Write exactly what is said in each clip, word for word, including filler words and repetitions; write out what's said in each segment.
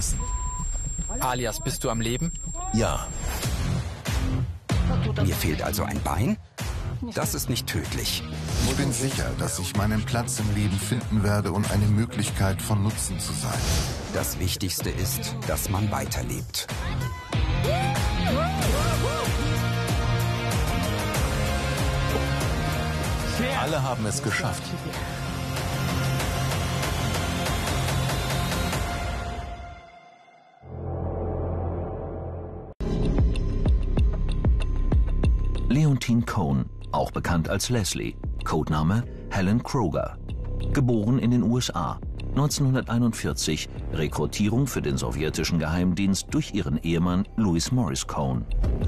aufgerissen. Alias, bist du am Leben? Ja. Mir fehlt also ein Bein? Das ist nicht tödlich. Ich bin sicher, dass ich meinen Platz im Leben finden werde und eine Möglichkeit von Nutzen zu sein. Das Wichtigste ist, dass man weiterlebt. Alle haben es geschafft. Leontine Cohn, auch bekannt als Leslie, Codename Helen Kroger. Geboren in den U S A. neunzehnhunderteinundvierzig, Rekrutierung für den sowjetischen Geheimdienst durch ihren Ehemann Louis Morris Cohn.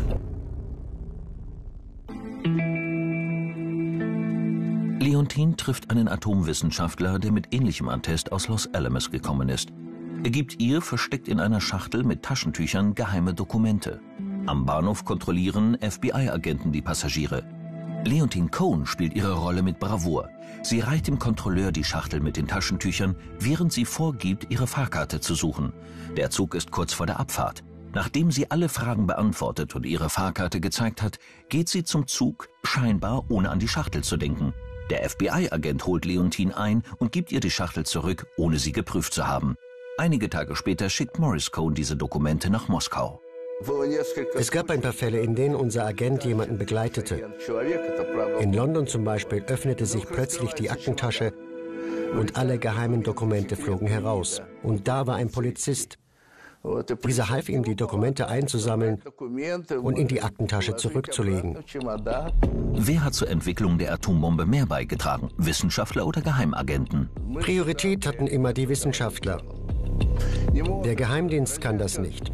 Leontine trifft einen Atomwissenschaftler, der mit ähnlichem Attest aus Los Alamos gekommen ist. Er gibt ihr, versteckt in einer Schachtel mit Taschentüchern, geheime Dokumente. Am Bahnhof kontrollieren F B I-Agenten die Passagiere. Leontine Cohn spielt ihre Rolle mit Bravour. Sie reicht dem Kontrolleur die Schachtel mit den Taschentüchern, während sie vorgibt, ihre Fahrkarte zu suchen. Der Zug ist kurz vor der Abfahrt. Nachdem sie alle Fragen beantwortet und ihre Fahrkarte gezeigt hat, geht sie zum Zug, scheinbar ohne an die Schachtel zu denken. Der F B I-Agent holt Leontine ein und gibt ihr die Schachtel zurück, ohne sie geprüft zu haben. Einige Tage später schickt Morris Cohn diese Dokumente nach Moskau. Es gab ein paar Fälle, in denen unser Agent jemanden begleitete. In London zum Beispiel öffnete sich plötzlich die Aktentasche und alle geheimen Dokumente flogen heraus. Und da war ein Polizist. Dieser half ihm, die Dokumente einzusammeln und in die Aktentasche zurückzulegen. Wer hat zur Entwicklung der Atombombe mehr beigetragen? Wissenschaftler oder Geheimagenten? Priorität hatten immer die Wissenschaftler. Der Geheimdienst kann das nicht.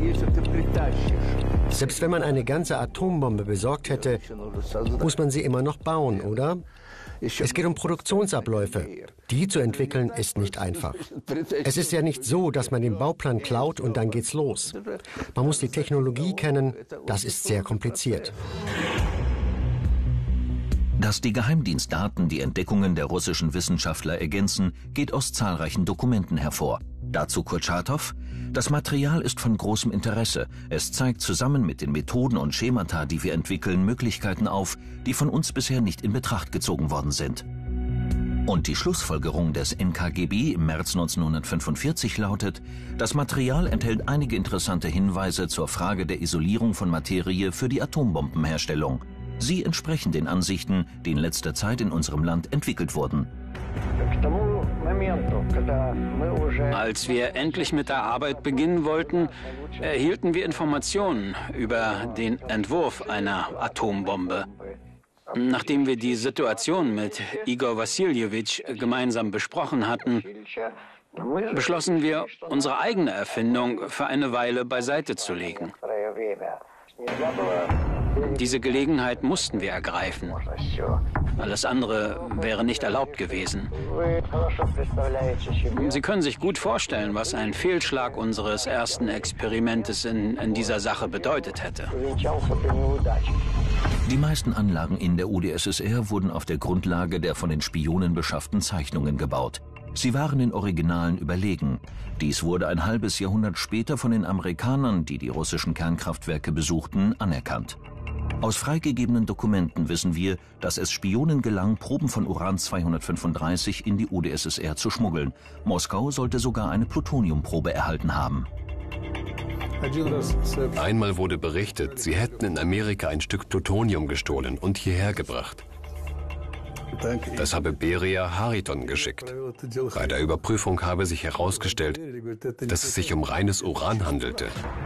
Selbst wenn man eine ganze Atombombe besorgt hätte, muss man sie immer noch bauen, oder? Es geht um Produktionsabläufe. Die zu entwickeln ist nicht einfach. Es ist ja nicht so, dass man den Bauplan klaut und dann geht's los. Man muss die Technologie kennen, das ist sehr kompliziert. Dass die Geheimdienstdaten die Entdeckungen der russischen Wissenschaftler ergänzen, geht aus zahlreichen Dokumenten hervor. Dazu Kurtschatow: Das Material ist von großem Interesse. Es zeigt zusammen mit den Methoden und Schemata, die wir entwickeln, Möglichkeiten auf, die von uns bisher nicht in Betracht gezogen worden sind. Und die Schlussfolgerung des N K G B im März neunzehnhundertfünfundvierzig lautet: Das Material enthält einige interessante Hinweise zur Frage der Isolierung von Materie für die Atombombenherstellung. Sie entsprechen den Ansichten, die in letzter Zeit in unserem Land entwickelt wurden. Als wir endlich mit der Arbeit beginnen wollten, erhielten wir Informationen über den Entwurf einer Atombombe. Nachdem wir die Situation mit Igor Wassiljewitsch gemeinsam besprochen hatten, beschlossen wir, unsere eigene Erfindung für eine Weile beiseite zu legen. Diese Gelegenheit mussten wir ergreifen. Alles andere wäre nicht erlaubt gewesen. Sie können sich gut vorstellen, was ein Fehlschlag unseres ersten Experimentes in, in dieser Sache bedeutet hätte. Die meisten Anlagen in der U d S S R wurden auf der Grundlage der von den Spionen beschafften Zeichnungen gebaut. Sie waren den Originalen überlegen. Dies wurde ein halbes Jahrhundert später von den Amerikanern, die die russischen Kernkraftwerke besuchten, anerkannt. Aus freigegebenen Dokumenten wissen wir, dass es Spionen gelang, Proben von Uran zweihundertfünfunddreißig in die U d S S R zu schmuggeln. Moskau sollte sogar eine Plutoniumprobe erhalten haben. Einmal wurde berichtet, sie hätten in Amerika ein Stück Plutonium gestohlen und hierher gebracht. Das habe Beria Hariton geschickt. Bei der Überprüfung habe sich herausgestellt, dass es sich um reines Uran handelte.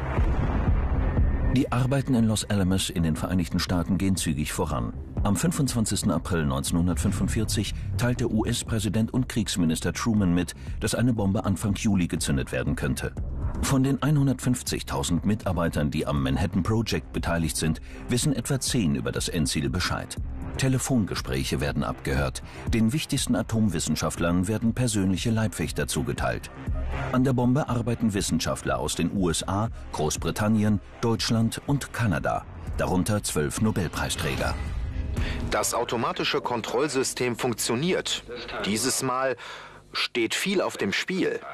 Die Arbeiten in Los Alamos in den Vereinigten Staaten gehen zügig voran. Am fünfundzwanzigsten April neunzehnhundertfünfundvierzig teilt der U S-Präsident und Kriegsminister Truman mit, dass eine Bombe Anfang Juli gezündet werden könnte. Von den hundertfünfzigtausend Mitarbeitern, die am Manhattan Project beteiligt sind, wissen etwa zehn über das Endziel Bescheid. Telefongespräche werden abgehört. Den wichtigsten Atomwissenschaftlern werden persönliche Leibwächter zugeteilt. An der Bombe arbeiten Wissenschaftler aus den U S A, Großbritannien, Deutschland und Kanada, darunter zwölf Nobelpreisträger. Das automatische Kontrollsystem funktioniert. Dieses Mal steht viel auf dem Spiel.